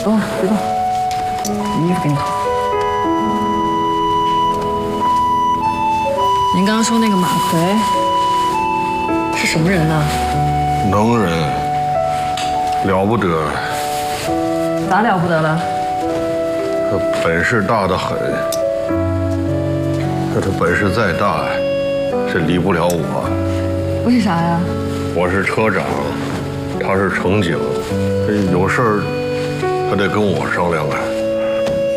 等会儿，别动，衣服给你脱。您刚刚说那个马奎是什么人呢？ 能人，了不得， 咋了不得了？ 他本事大得很。可他本事再大，是离不了我。 为啥呀？ 我是车长，他是乘警，这有事儿他得跟我商量啊。